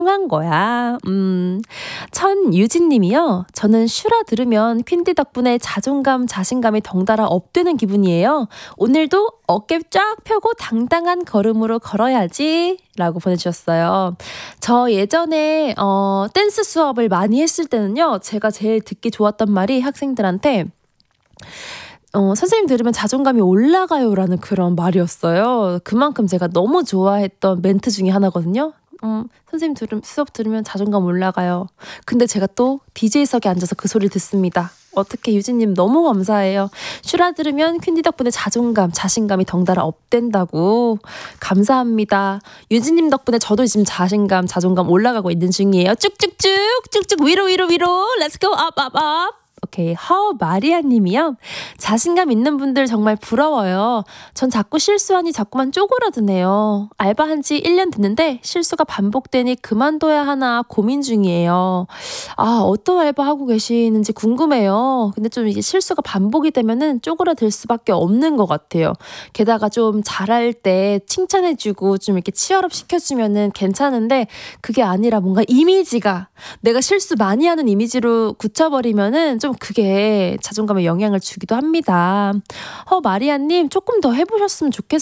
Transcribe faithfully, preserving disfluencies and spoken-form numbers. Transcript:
통한 거야. 음, 천유진 님이요. 저는 슈라 들으면 퀸디 덕분에 자존감, 자신감이 덩달아 업되는 기분이에요. 오늘도 어깨 쫙 펴고 당당한 걸음으로 걸어야지 라고 보내주셨어요. 저 예전에 어, 댄스 수업을 많이 했을 때는요. 제가 제일 듣기 좋았던 말이 학생들한테 어, 선생님 들으면 자존감이 올라가요 라는 그런 말이었어요. 그만큼 제가 너무 좋아했던 멘트 중에 하나거든요. 음, 선생님 들음, 수업 들으면 자존감 올라가요. 근데 제가 또 디제이석에 앉아서 그 소리를 듣습니다. 어떻게 유진님 너무 감사해요. 슈라 들으면 퀸디 덕분에 자존감, 자신감이 덩달아 업된다고. 감사합니다. 유진님 덕분에 저도 지금 자신감, 자존감 올라가고 있는 중이에요. 쭉쭉쭉, 쭉쭉 위로 위로 위로. Let's go up up up. 오케이, 하우 마리아 님이요. 자신감 있는 분들 정말 부러워요. 전 자꾸 실수하니 자꾸만 쪼그라드네요. 알바한 지 일 년 됐는데 실수가 반복되니 그만둬야 하나 고민 중이에요. 아, 어떤 알바 하고 계시는지 궁금해요. 근데 좀 이게 실수가 반복이 되면은 쪼그라들 수밖에 없는 것 같아요. 게다가 좀 잘할 때 칭찬해주고 좀 이렇게 치열업 시켜주면은 괜찮은데 그게 아니라 뭔가 이미지가 내가 실수 많이 하는 이미지로 굳혀버리면은 좀 그게 자존감에 영향을 주기도 합니다. 어, 마리아님 조금 더 해보셨으면 좋겠어요.